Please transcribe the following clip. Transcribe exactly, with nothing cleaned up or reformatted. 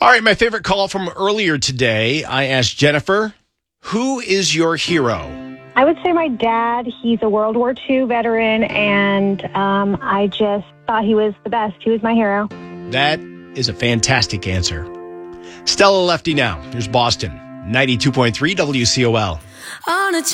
All right, my favorite call from earlier today. I asked Jennifer, who is your hero? I would say my dad. He's a World War Two veteran, and um, I just thought he was the best. He was my hero. That is a fantastic answer. Stella Lefty now. Here's Boston, ninety-two point three W C O L. On a